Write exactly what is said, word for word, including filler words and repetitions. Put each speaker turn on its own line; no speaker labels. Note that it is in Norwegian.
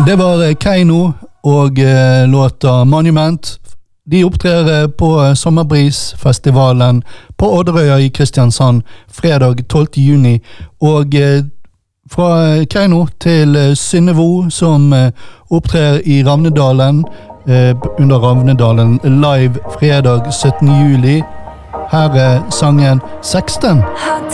Det var eh, Keiino og eh, låta Monument. De opptrer eh, på Sommerbrisfestivalen på Odderøya i Kristiansand fredag tolvte juni. Og eh, fra Keiino til eh, Synnevo som eh, opptrer i Ravnedalen eh, under Ravnedalen live fredag syttende juli. Her er sangen seksten.